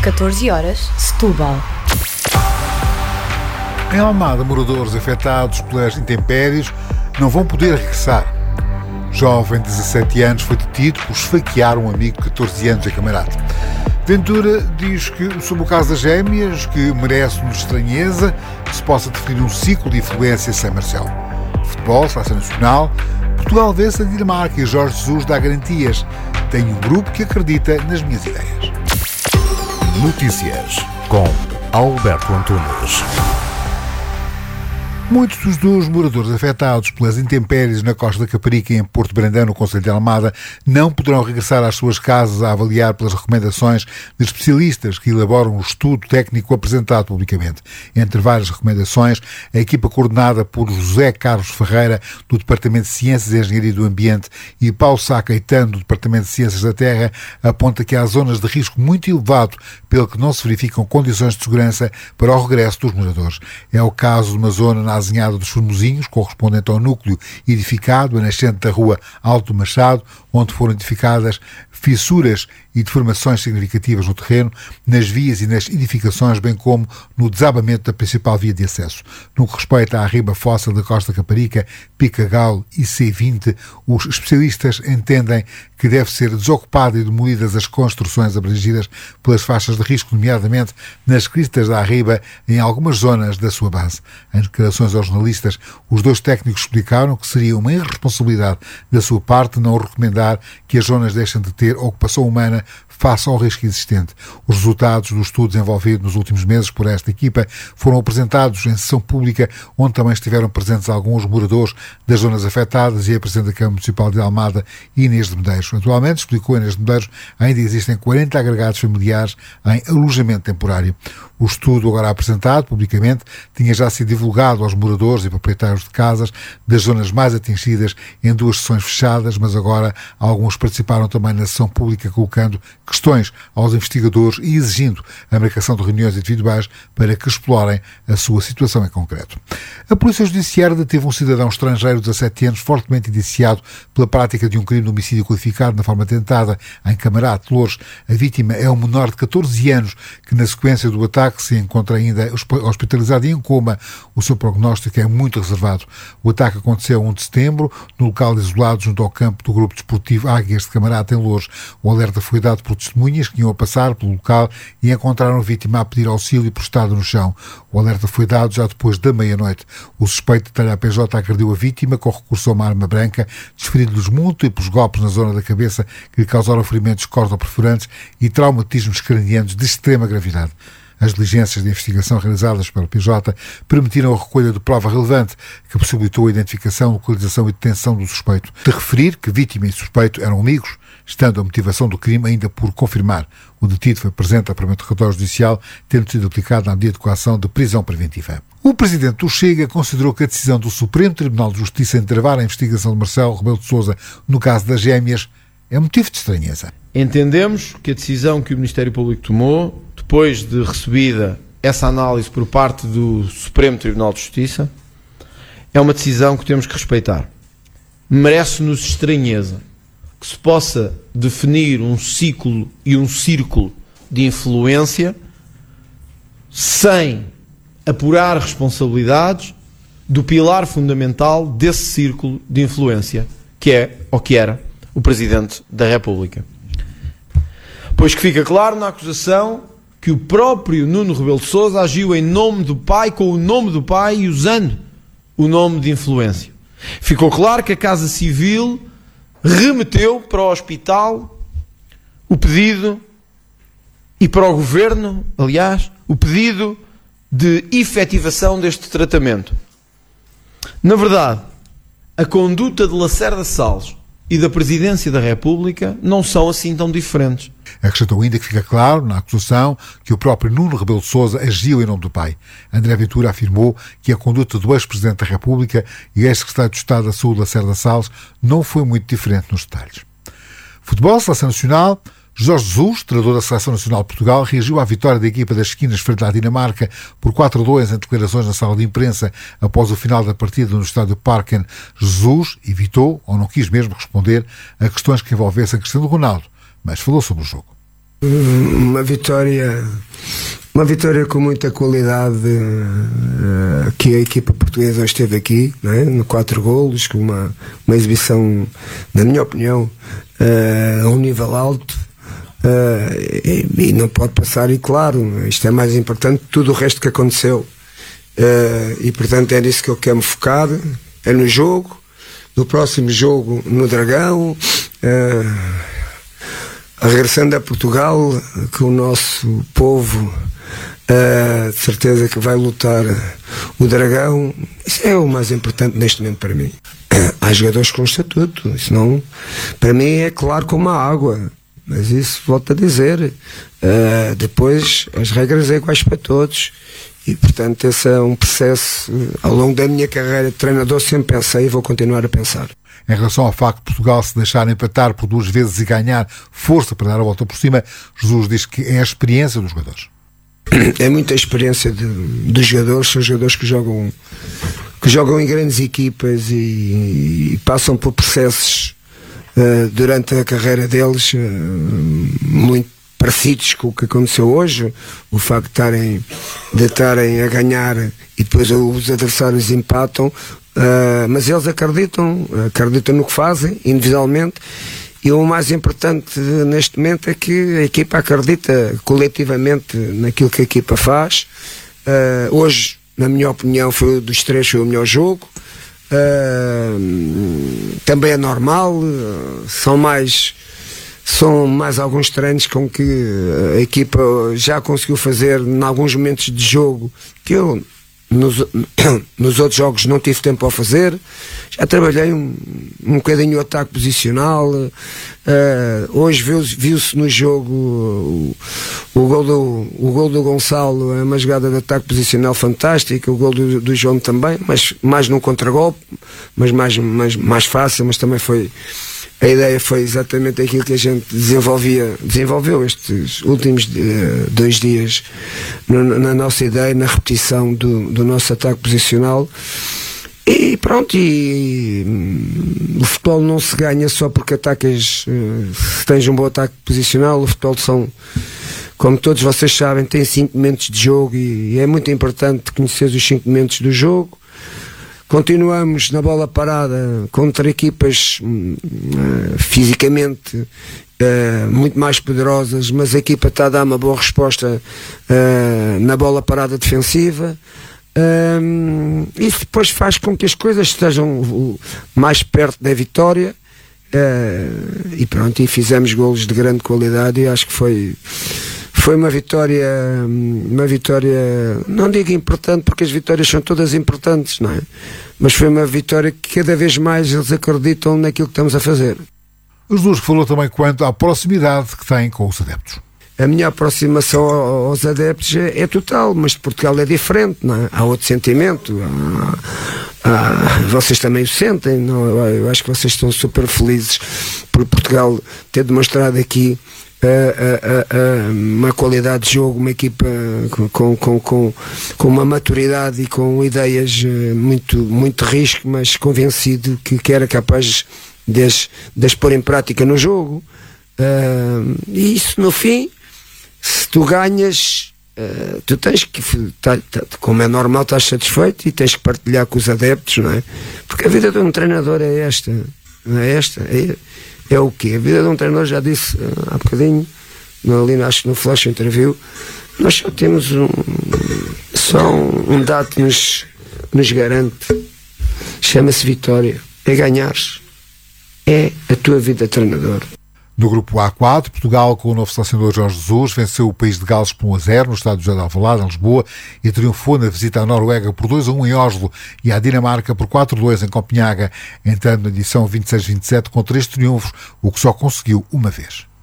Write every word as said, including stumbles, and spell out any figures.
catorze horas, Setúbal. Em Almada, moradores afetados pelas intempéries não vão poder regressar. Jovem de dezassete anos foi detido por esfaquear um amigo de catorze anos em Camarate. Ventura diz que, sobre o caso das gêmeas, que merece-nos estranheza que se possa definir um ciclo de influência sem Marcelo. Futebol, seleção nacional, Portugal vence a Dinamarca e Jorge Jesus dá garantias. Tenho um grupo que acredita nas minhas ideias. Notícias com Alberto Antunes. Muitos dos moradores afetados pelas intempéries na Costa da Caparica e em Porto Brandão, no concelho de Almada, não poderão regressar às suas casas a avaliar pelas recomendações de especialistas que elaboram um estudo técnico apresentado publicamente. Entre várias recomendações, a equipa coordenada por José Carlos Ferreira, do Departamento de Ciências e Engenharia do Ambiente, e Paulo Sá Caetano, do Departamento de Ciências da Terra, aponta que há zonas de risco muito elevado, pelo que não se verificam condições de segurança para o regresso dos moradores. É o caso de uma zona na Azinhada dos Formosinhos, correspondente ao núcleo edificado, a nascente da rua Alto Machado, onde foram identificadas fissuras e deformações significativas no terreno, nas vias e nas edificações, bem como no desabamento da principal via de acesso. No que respeita à riba fóssil da Costa Caparica, Pica-Galo e C vinte, os especialistas entendem que deve ser desocupada e demolidas as construções abrangidas pelas faixas de risco, nomeadamente nas cristas da Arriba, em algumas zonas da sua base. Em declarações aos jornalistas, os dois técnicos explicaram que seria uma irresponsabilidade da sua parte não recomendar que as zonas deixem de ter ocupação humana face ao risco existente. Os resultados do estudo desenvolvido nos últimos meses por esta equipa foram apresentados em sessão pública, onde também estiveram presentes alguns moradores das zonas afetadas e a Presidente da Câmara Municipal de Almada, Inês de Medeiros. Atualmente, explicou Inês de Medeiros, ainda existem quarenta agregados familiares em alojamento temporário. O estudo agora apresentado publicamente tinha já sido divulgado aos moradores e proprietários de casas das zonas mais atingidas em duas sessões fechadas, mas agora alguns participaram também na sessão pública colocando questões aos investigadores e exigindo a marcação de reuniões individuais para que explorem a sua situação em concreto. A Polícia Judiciária deteve um cidadão estrangeiro de dezassete anos fortemente indiciado pela prática de um crime de homicídio qualificado na forma tentada em Camarate, Loures. A vítima é um menor de catorze anos que, na sequência do ataque, se encontra ainda hospitalizado e em coma. O seu prognóstico é muito reservado. O ataque aconteceu a um de setembro, no local isolado junto ao campo do Grupo Desportivo Águias de Camarate, em Loures. O alerta foi dado por testemunhas que iam a passar pelo local e encontraram a vítima a pedir auxílio prostrado no chão. O alerta foi dado já depois da meia-noite. O suspeito de detalha a P J agrediu a vítima com recurso a uma arma branca, desferindo-lhes múltiplos golpes na zona da cabeça que lhe causaram ferimentos corto-perfurantes e traumatismos cranianos de extrema gravidade. As diligências de investigação realizadas pela P J permitiram a recolha de prova relevante que possibilitou a identificação, localização e detenção do suspeito. De referir que vítima e suspeito eram amigos, estando a motivação do crime ainda por confirmar. O detido foi presente ao primeiro interrogatório judicial, tendo sido aplicado na medida de coação de prisão preventiva. O presidente do Chega considerou que a decisão do Supremo Tribunal de Justiça em travar a investigação de Marcelo Rebelo de Sousa no caso das gêmeas é motivo de estranheza. Entendemos que a decisão que o Ministério Público tomou, depois de recebida essa análise por parte do Supremo Tribunal de Justiça, é uma decisão que temos que respeitar. Merece-nos estranheza que se possa definir um ciclo e um círculo de influência sem apurar responsabilidades do pilar fundamental desse círculo de influência, que é, ou que era, o Presidente da República. Pois que fica claro na acusação que o próprio Nuno Rebelo de Sousa agiu em nome do pai, com o nome do pai e usando o nome de influência. Ficou claro que a Casa Civil remeteu para o hospital o pedido, e para o Governo, aliás, o pedido de efetivação deste tratamento. Na verdade, a conduta de Lacerda Salles e da Presidência da República não são assim tão diferentes. Acrescentou ainda que fica claro, na acusação, que o próprio Nuno Rebelo de Sousa agiu em nome do pai. André Ventura afirmou que a conduta do ex-Presidente da República e ex-Secretário de Estado da Saúde, Lacerda Salles, não foi muito diferente nos detalhes. Futebol, Seleção Nacional. Jorge Jesus, treinador da Seleção Nacional de Portugal, reagiu à vitória da equipa das esquinas frente à Dinamarca por quatro a dois em declarações na sala de imprensa após o final da partida no estádio Parken. Jesus evitou, ou não quis mesmo responder, a questões que envolvessem Cristiano Ronaldo, mas falou sobre o jogo. Uma vitória, uma vitória com muita qualidade, uh, que a equipa portuguesa esteve aqui, não é? No quatro golos, com uma, uma exibição, na minha opinião, uh, a um nível alto. Uh, e, e não pode passar, e claro, isto é mais importante que tudo o resto que aconteceu. Uh, e portanto é nisso que eu quero me focar, é no jogo, no próximo jogo no Dragão, uh, regressando a Portugal, que o nosso povo uh, de certeza que vai lutar o Dragão. Isso é o mais importante neste momento para mim. Uh, há jogadores com estatuto, isso não, para mim é claro como a água. Mas isso, volto a dizer, uh, depois as regras são iguais para todos. E, portanto, esse é um processo, ao longo da minha carreira de treinador, sempre pensei e vou continuar a pensar. Em relação ao facto de Portugal se deixar empatar por duas vezes e ganhar força para dar a volta por cima, Jesus diz que é a experiência dos jogadores. É muita experiência de, dos jogadores, são jogadores que jogam, que jogam em grandes equipas e, e passam por processos Uh, durante a carreira deles uh, muito parecidos com o que aconteceu hoje, o facto de estarem, de estarem a ganhar e depois os adversários empatam, uh, mas eles acreditam, acreditam no que fazem individualmente, e o mais importante neste momento é que a equipa acredita coletivamente naquilo que a equipa faz. Uh, hoje, na minha opinião, foi dos três foi o melhor jogo. Uh, também é normal, uh, são mais são mais alguns treinos com que a equipa já conseguiu fazer em alguns momentos de jogo que eu nos, nos outros jogos não tive tempo a fazer. Já trabalhei um, um bocadinho o ataque posicional. Uh, hoje viu-se, viu-se no jogo o, o, gol do, o gol do Gonçalo, é uma jogada de ataque posicional fantástica, o gol do, do João também, mas mais num contragolpe, mas mais, mais, mais fácil, mas também foi. A ideia foi exatamente aquilo que a gente desenvolvia, desenvolveu estes últimos uh, dois dias no, na nossa ideia, na repetição do, do nosso ataque posicional. E pronto, e hum, o futebol não se ganha só porque atacas, uh, se tens um bom ataque posicional. O futebol são, como todos vocês sabem, tem cinco momentos de jogo e, e é muito importante conhecer os cinco momentos do jogo. Continuamos na bola parada contra equipas uh, fisicamente uh, muito mais poderosas, mas a equipa está a dar uma boa resposta uh, na bola parada defensiva. Uh, isso depois faz com que as coisas estejam uh, mais perto da vitória. Uh, e pronto, e fizemos golos de grande qualidade e acho que foi Foi uma vitória, uma vitória, não digo importante, porque as vitórias são todas importantes, não é? Mas foi uma vitória que cada vez mais eles acreditam naquilo que estamos a fazer. Jesus falou também quanto à proximidade que tem com os adeptos. A minha aproximação aos adeptos é, é total, mas de Portugal é diferente, não é? Há outro sentimento, há, há, vocês também o sentem, não? Eu, eu acho que vocês estão super felizes por Portugal ter demonstrado aqui Uh, uh, uh, uh, uma qualidade de jogo, uma equipa com, com, com, com uma maturidade e com ideias uh, muito, muito risco, mas convencido que, que era capaz de as, de as pôr em prática no jogo. Uh, e isso, no fim, se tu ganhas, uh, tu tens que, tá, tá, como é normal, estás satisfeito e tens que partilhar com os adeptos, não é? Porque a vida de um treinador é esta, não é esta? É, É o quê? A vida de um treinador, já disse uh, há bocadinho, no, ali acho que no Flash Interview, nós só temos um, só um, um dado que nos, nos garante, chama-se vitória, é ganhares, é a tua vida de treinador. No grupo A quatro, Portugal, com o novo selecionador Jorge Jesus, venceu o país de Gales por um a zero no estádio José de Alvalade, em Lisboa, e triunfou na visita à Noruega por dois a um em Oslo e à Dinamarca por quatro a dois em Copenhaga, entrando na edição vinte e seis vinte e sete com três triunfos, o que só conseguiu uma vez.